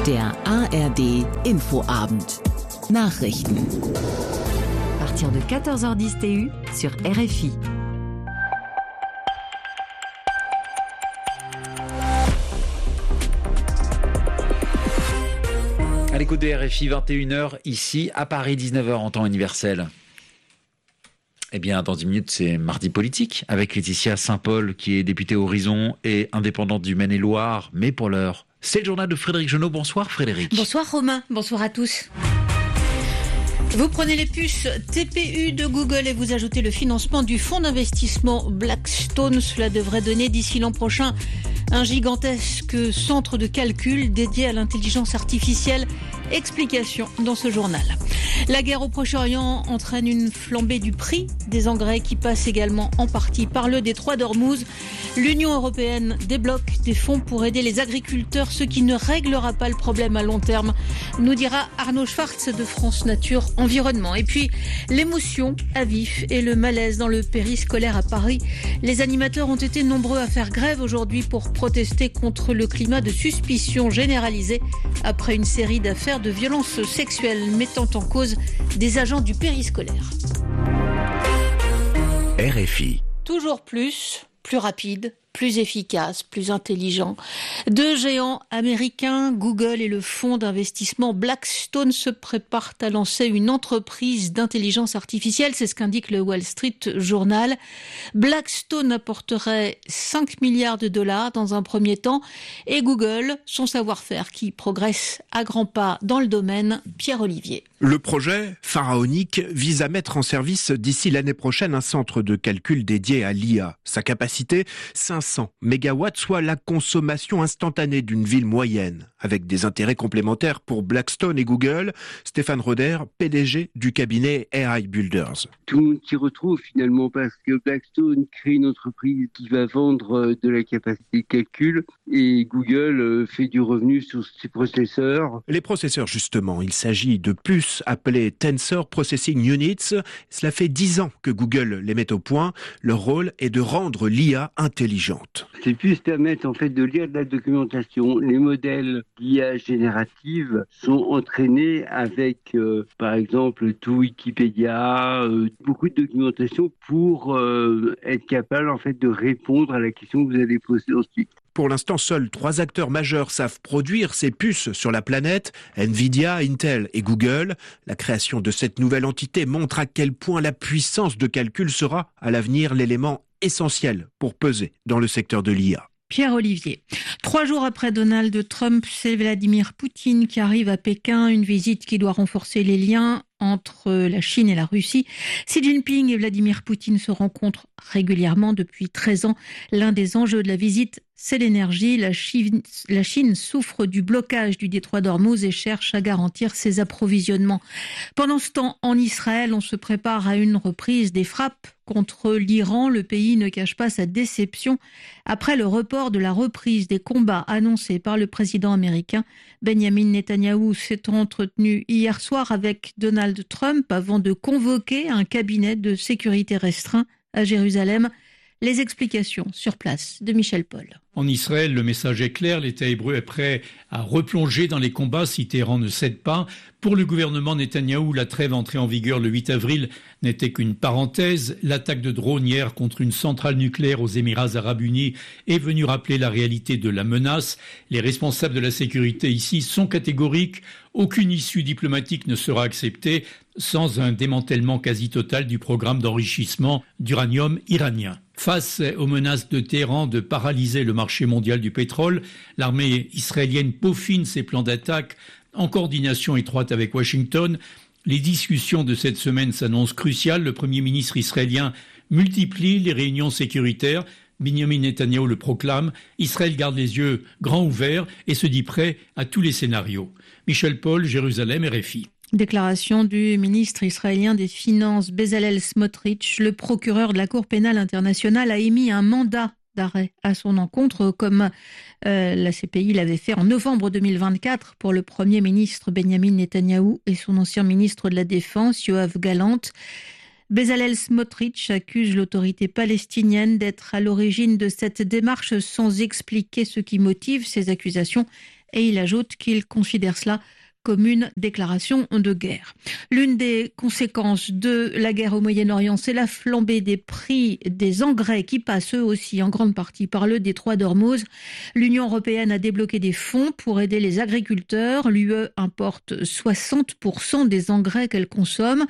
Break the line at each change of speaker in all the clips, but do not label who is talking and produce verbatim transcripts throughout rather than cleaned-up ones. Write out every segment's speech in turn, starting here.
Der A R D Infoabend. Nachrichten.
À partir de quatorze heures dix T U sur R F I.
À l'écoute de R F I, vingt et une heures ici, à Paris, dix-neuf heures en temps universel. Eh bien, dans dix minutes, c'est Mardi Politique, avec Laetitia Saint-Paul, qui est députée Horizon et indépendante du Maine-et-Loire. Mais pour l'heure, c'est le journal de Frédéric Genot. Bonsoir Frédéric.
Bonsoir Romain, bonsoir à tous. Vous prenez les puces T P U de Google et vous ajoutez le financement du fonds d'investissement Blackstone. Cela devrait donner d'ici l'an prochain un gigantesque centre de calcul dédié à l'intelligence artificielle. Explication dans ce journal. La guerre au Proche-Orient entraîne une flambée du prix des engrais qui passe également en partie par le détroit d'Ormuz. L'Union européenne débloque des fonds pour aider les agriculteurs, ce qui ne réglera pas le problème à long terme, nous dira Arnaud Schwartz de France Nature Environnement. Et puis, l'émotion à vif et le malaise dans le périscolaire à Paris. Les animateurs ont été nombreux à faire grève aujourd'hui pour protester contre le climat de suspicion généralisé après une série d'affaires de violences sexuelles mettant en cause des agents du périscolaire.
R F I.
Toujours plus, plus rapide, plus efficace, plus intelligent. Deux géants américains, Google et le fonds d'investissement Blackstone, se préparent à lancer une entreprise d'intelligence artificielle. C'est ce qu'indique le Wall Street Journal. Blackstone apporterait cinq milliards de dollars dans un premier temps et Google, son savoir-faire qui progresse à grands pas dans le domaine. Pierre Olivier.
Le projet, pharaonique, vise à mettre en service d'ici l'année prochaine un centre de calcul dédié à l'I A. Sa capacité, cinq cents mégawatts, soit la consommation instantanée d'une ville moyenne, avec des intérêts complémentaires pour Blackstone et Google. Stéphane Roder, P D G du cabinet A I Builders.
Tout le monde s'y retrouve finalement parce que Blackstone crée une entreprise qui va vendre de la capacité de calcul et Google fait du revenu sur ses processeurs.
Les processeurs justement, il s'agit de puces appelées Tensor Processing Units. Cela fait dix ans que Google les met au point. Leur rôle est de rendre l'I A intelligente.
Ces puces permettent en fait de lire de la documentation. Les modèles d'I A générative sont entraînés avec euh, par exemple tout Wikipédia, euh, beaucoup de documentation pour euh, être capable en fait de répondre à la question que vous allez poser ensuite.
Pour l'instant, seuls trois acteurs majeurs savent produire ces puces sur la planète, Nvidia, Intel et Google. La création de cette nouvelle entité montre à quel point la puissance de calcul sera à l'avenir l'élément essentiel pour peser dans le secteur de l'I A.
Pierre Olivier. Trois jours après Donald Trump, c'est Vladimir Poutine qui arrive à Pékin, une visite qui doit renforcer les liens entre la Chine et la Russie. Xi Jinping et Vladimir Poutine se rencontrent régulièrement depuis treize ans. L'un des enjeux de la visite, c'est l'énergie. La Chine, la Chine souffre du blocage du détroit d'Ormuz et cherche à garantir ses approvisionnements. Pendant ce temps, en Israël, on se prépare à une reprise des frappes contre l'Iran. Le pays ne cache pas sa déception après le report de la reprise des combats annoncés par le président américain. Benjamin Netanyahou s'est entretenu hier soir avec Donald Trump avant de convoquer un cabinet de sécurité restreint à Jérusalem. Les explications sur place de Michel Paul.
En Israël, le message est clair, l'État hébreu est prêt à replonger dans les combats si Téhéran ne cède pas. Pour le gouvernement Netanyahou, la trêve entrée en vigueur le huit avril n'était qu'une parenthèse. L'attaque de drone hier contre une centrale nucléaire aux Émirats arabes unis est venue rappeler la réalité de la menace. Les responsables de la sécurité ici sont catégoriques. Aucune issue diplomatique ne sera acceptée sans un démantèlement quasi total du programme d'enrichissement d'uranium iranien. Face aux menaces de Téhéran de paralyser le marché mondial du pétrole, l'armée israélienne peaufine ses plans d'attaque en coordination étroite avec Washington. Les discussions de cette semaine s'annoncent cruciales. Le Premier ministre israélien multiplie les réunions sécuritaires. Benjamin Netanyahou le proclame. Israël garde les yeux grands ouverts et se dit prêt à tous les scénarios. Michel Paul, Jérusalem, R F I.
Déclaration du ministre israélien des Finances Bezalel Smotrich. Le procureur de la Cour pénale internationale a émis un mandat d'arrêt à son encontre, comme euh, la C P I l'avait fait en novembre deux mille vingt-quatre pour le Premier ministre Benjamin Netanyahou et son ancien ministre de la Défense, Yoav Gallant. Bezalel Smotrich accuse l'autorité palestinienne d'être à l'origine de cette démarche sans expliquer ce qui motive ces accusations. Et il ajoute qu'il considère cela comme une déclaration de guerre. L'une des conséquences de la guerre au Moyen-Orient, c'est la flambée des prix des engrais qui passent eux aussi en grande partie par le détroit d'Ormuz. L'Union européenne a débloqué des fonds pour aider les agriculteurs. L'U E importe soixante pour cent des engrais qu'elle consomme.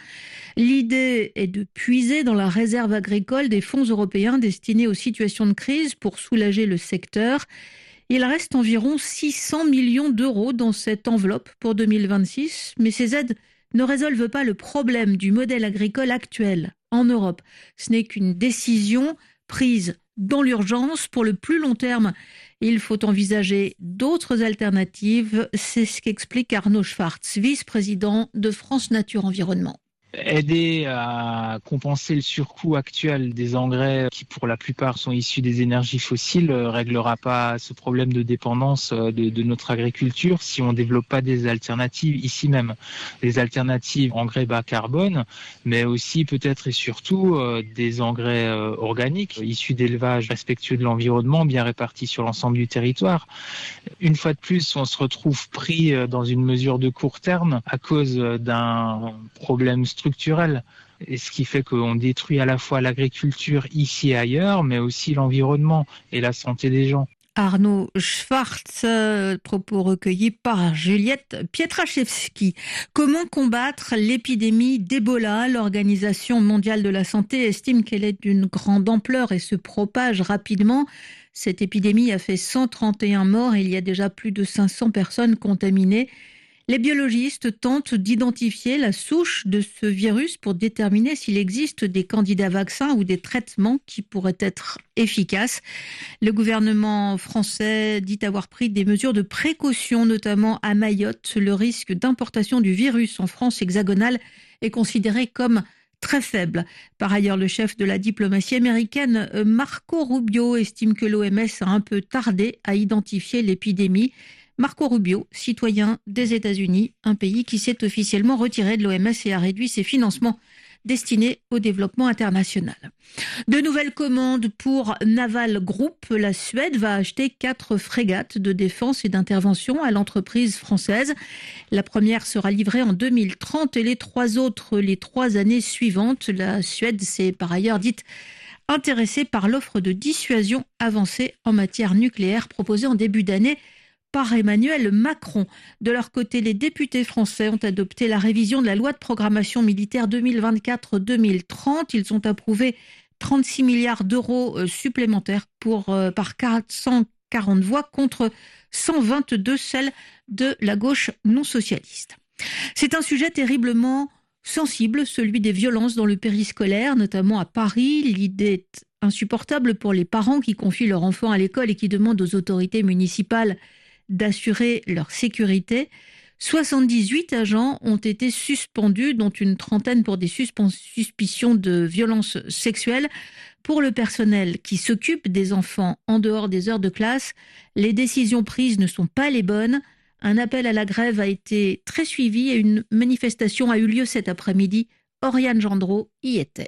L'idée est de puiser dans la réserve agricole des fonds européens destinés aux situations de crise pour soulager le secteur. Il reste environ six cents millions d'euros dans cette enveloppe pour deux mille vingt-six, mais ces aides ne résolvent pas le problème du modèle agricole actuel en Europe. Ce n'est qu'une décision prise dans l'urgence. Pour le plus long terme, il faut envisager d'autres alternatives. C'est ce qu'explique Arnaud Schwartz, vice-président de France Nature Environnement.
Aider à compenser le surcoût actuel des engrais qui pour la plupart sont issus des énergies fossiles ne réglera pas ce problème de dépendance de, de notre agriculture si on ne développe pas des alternatives ici même. Des alternatives engrais bas carbone, mais aussi peut-être et surtout euh, des engrais euh, organiques issus d'élevage respectueux de l'environnement bien répartis sur l'ensemble du territoire. Une fois de plus, on se retrouve pris dans une mesure de court terme à cause d'un problème structurel structurel, et ce qui fait qu'on détruit à la fois l'agriculture ici et ailleurs, mais aussi l'environnement et la santé des gens.
Arnaud Schwartz, propos recueillis par Juliette Pietraszewski. Comment combattre l'épidémie d'Ebola ? L'Organisation mondiale de la santé estime qu'elle est d'une grande ampleur et se propage rapidement. Cette épidémie a fait cent trente et un morts et il y a déjà plus de cinq cents personnes contaminées. Les biologistes tentent d'identifier la souche de ce virus pour déterminer s'il existe des candidats vaccins ou des traitements qui pourraient être efficaces. Le gouvernement français dit avoir pris des mesures de précaution, notamment à Mayotte. Le risque d'importation du virus en France hexagonale est considéré comme très faible. Par ailleurs, le chef de la diplomatie américaine, Marco Rubio, estime que l'O M S a un peu tardé à identifier l'épidémie. Marco Rubio, citoyen des États-Unis, un pays qui s'est officiellement retiré de l'O M S et a réduit ses financements destinés au développement international. De nouvelles commandes pour Naval Group. La Suède va acheter quatre frégates de défense et d'intervention à l'entreprise française. La première sera livrée en deux mille trente et les trois autres les trois années suivantes. La Suède s'est par ailleurs dite intéressée par l'offre de dissuasion avancée en matière nucléaire proposée en début d'année par Emmanuel Macron. De leur côté, les députés français ont adopté la révision de la loi de programmation militaire deux mille vingt-quatre deux mille trente. Ils ont approuvé trente-six milliards d'euros supplémentaires pour, euh, par quatre cent quarante voix contre cent vingt-deux celles de la gauche non socialiste. C'est un sujet terriblement sensible, celui des violences dans le périscolaire, notamment à Paris. L'idée est insupportable pour les parents qui confient leur enfant à l'école et qui demandent aux autorités municipales d'assurer leur sécurité. soixante-dix-huit agents ont été suspendus, dont une trentaine pour des suspicions de violences sexuelles. Pour le personnel qui s'occupe des enfants en dehors des heures de classe, les décisions prises ne sont pas les bonnes. Un appel à la grève a été très suivi et une manifestation a eu lieu cet après-midi. Oriane Gendreau y était.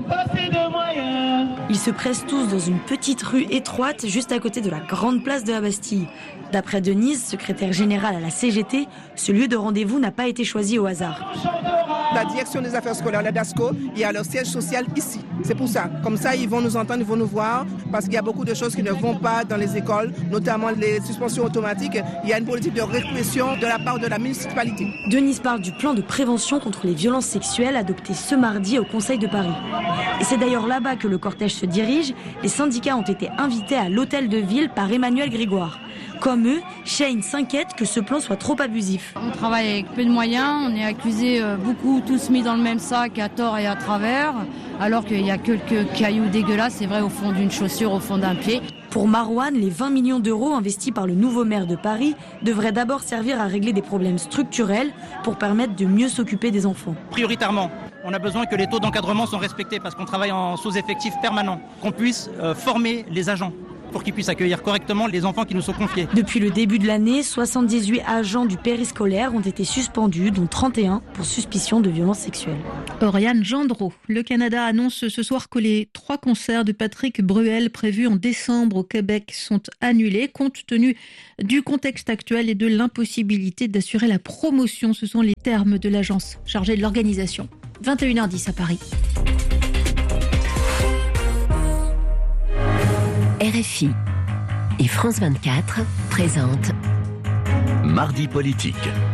Ils se pressent tous dans une petite rue étroite juste à côté de la grande place de la Bastille. D'après Denise, secrétaire générale à la C G T, ce lieu de rendez-vous n'a pas été choisi au hasard.
La direction des affaires scolaires, la DASCO, il y a leur siège social ici. C'est pour ça. Comme ça, ils vont nous entendre, ils vont nous voir, parce qu'il y a beaucoup de choses qui ne vont pas dans les écoles, notamment les suspensions automatiques. Il y a une politique de répression de la part de la municipalité.
Denise parle du plan de prévention contre les violences sexuelles adopté ce mardi au Conseil de Paris. Et c'est d'ailleurs là-bas que le cortège se dirige. Les syndicats ont été invités à l'hôtel de ville par Emmanuel Grégoire. Comme eux, Shane s'inquiète que ce plan soit trop abusif.
On travaille avec peu de moyens, on est accusés beaucoup, tous mis dans le même sac à tort et à travers, alors qu'il y a quelques cailloux dégueulasses, c'est vrai, au fond d'une chaussure, au fond d'un pied.
Pour Marouane, les vingt millions d'euros investis par le nouveau maire de Paris devraient d'abord servir à régler des problèmes structurels pour permettre de mieux s'occuper des enfants.
Prioritairement, on a besoin que les taux d'encadrement soient respectés parce qu'on travaille en sous-effectif permanent, qu'on puisse euh, former les agents. pour qu'ils puissent accueillir correctement les enfants qui nous sont confiés.
Depuis le début de l'année, soixante-dix-huit agents du périscolaire ont été suspendus, dont trente et un pour suspicion de violences sexuelles.
Oriane Gendreau. Le Canada annonce ce soir que les trois concerts de Patrick Bruel prévus en décembre au Québec sont annulés compte tenu du contexte actuel et de l'impossibilité d'assurer la promotion. Ce sont les termes de l'agence chargée de l'organisation. vingt et une heures dix à Paris.
R F I et France vingt-quatre présentent
Mardi politique.